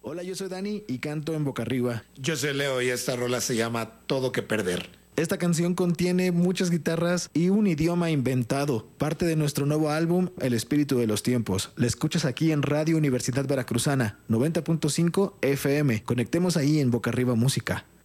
Hola, yo soy Dani y canto en Boca Arriba. Yo soy Leo y esta rola se llama Todo que Perder. Esta canción contiene muchas guitarras y un idioma inventado, parte de nuestro nuevo álbum El Espíritu de los Tiempos. La escuchas aquí en Radio Universidad Veracruzana, 90.5 FM. Conectemos ahí en Boca Arriba Música.